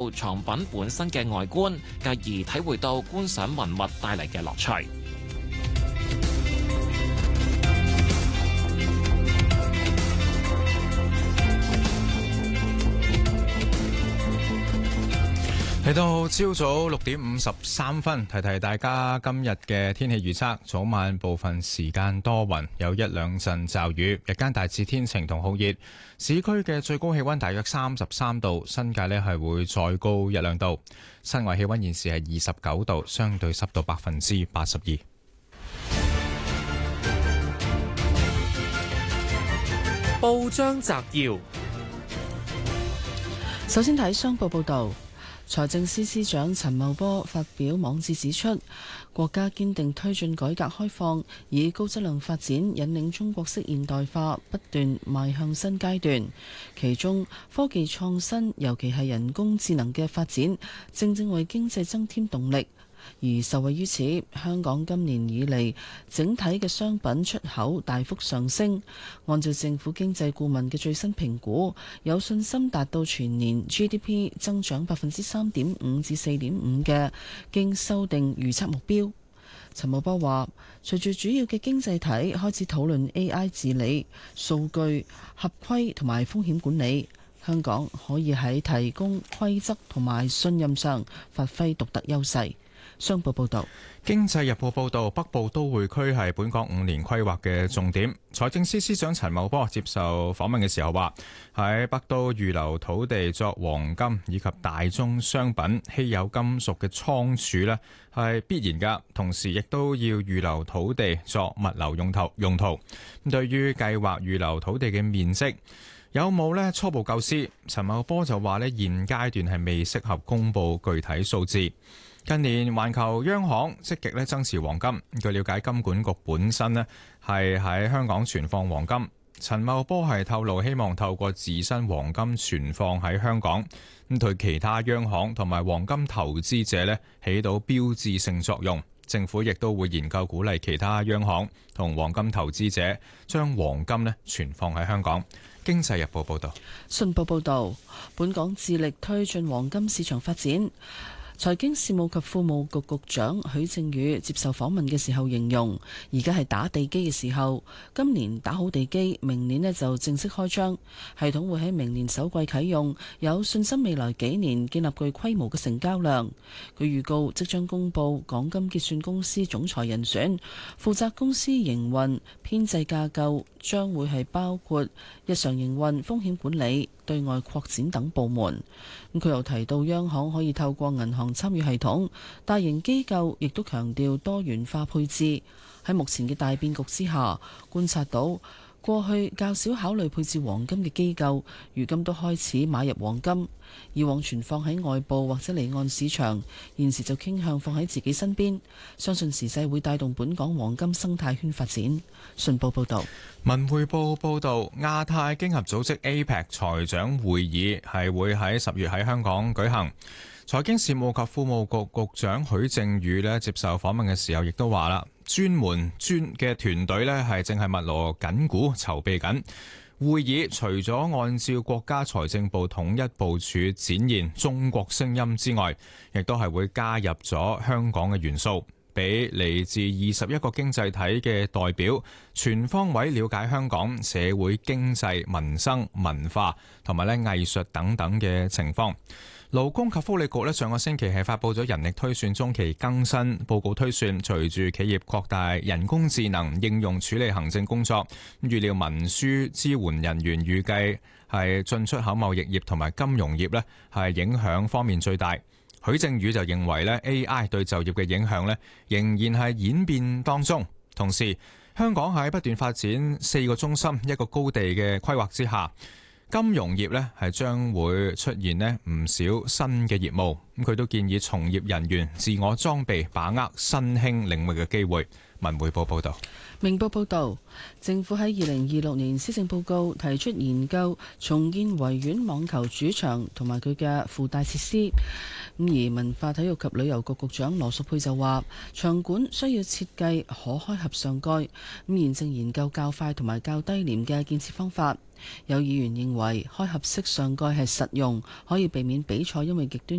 藏品本身嘅外觀，繼而體會到觀賞文物帶嚟嘅樂趣。 嚟到朝早6:53，提提大家今日嘅天氣預測。早晚部分時間多雲，有一兩陣驟雨，日間大致天晴同酷熱。市區嘅最高氣溫大約33度，新界呢係會再高一兩度。室外氣溫現時係29度，相對濕度82%。 報章摘要， 首先睇商報報道。財政司司長陳茂波發表網誌指出，國家堅定推進改革開放，以高質量發展引領中國式現代化不斷邁向新階段。其中科技創新，尤其係人工智能嘅發展，正正為經濟增添動力。而受惠於此，香港今年以嚟整體嘅商品出口大幅上升。按照政府經濟顧問嘅最新評估，有信心達到全年 GDP 增長3.5%至4.5%嘅經修訂預測目標。陳茂波話，隨住主要嘅經濟體開始討論 AI 治理、數據合規同埋風險管理，香港可以喺提供規則同埋信任上發揮獨特優勢。商報報道， 經濟日報報道，北部都會區係本港5年規劃嘅重點。財政司司長陳茂波接受訪問嘅時候話，喺北都預留土地作黃金以及大宗商品、稀有金屬嘅倉儲呢係必然㗎，同時亦都要預留土地作物流用途。對於計劃預留土地嘅面積有冇呢初步構思，陳茂波就話呢現階段係未適合公布具體數字。近年環球央行積極咧增持黃金，據了解金管局本身咧係喺香港存放黃金。陳茂波係透露希望透過自身黃金存放喺香港，咁對其他央行同埋黃金投資者咧起到標誌性作用。政府亦都會研究鼓勵其他央行同黃金投資者將黃金咧存放喺香港。經濟日報報道， 信報報道，本港致力推進黃金市場發展。財經事務及庫務局局長許正宇接受訪問嘅時候形容，而家係打地基嘅時候，今年打好地基，明年呢就正式開張，系統會喺明年首季啟用，有信心未來幾年建立具規模嘅成交量。佢預告即將公布港金結算公司總裁人選，負責公司營運編制架構將會係包括日常營運、風險管理、對外擴展等部門。佢又提到央行可以透過銀行參與系統，大型機構亦都強調多元化配置。喺目前嘅大變局之下，觀察到過去較少考慮配置黃金嘅機構，如今都開始買入黃金。以往存放喺外部或者離岸市場，現時就傾向放喺自己身邊。相信時勢會帶動本港黃金生態圈發展。信報報道。 文匯報報道，亞太經合組織 APEC 財長會議係會喺10月喺香港舉行。財經事務及庫務局局長許正宇接受訪問嘅時候，亦都話啦，專嘅團隊係正係密鑼緊鼓籌備緊會議。除咗按照國家財政部統一部署展現中國聲音之外，亦都係會加入咗香港嘅元素，俾嚟自21個經濟體嘅代表全方位了解香港社會經濟民生文化同埋藝術等等嘅情況。勞工及福利局上個星期係發佈咗人力推算中期更新報告，推算隨住企業擴大人工智能應用處理行政工作，預料文書支援人員預計係進出口貿易業同埋金融業係影響方面最大。許正宇就認為AI 對就業嘅影響仍然係演變當中，同時香港喺不斷發展4個中心一個高地嘅規劃之下，金融業係將會出現唔少新嘅業務。佢都建議從業人員自我裝備，把握新興領域嘅機會。文匯報報道。 明報報道，政府喺2026年施政報告提出研究重建維園網球主場同埋佢嘅附帶設施。而文化體育及旅遊局局長羅淑佩就話，場館需要設計可開合上蓋，現正研究較快同埋較低廉嘅建設方法。有議員認為開合式上蓋係實用，可以避免比賽因為極端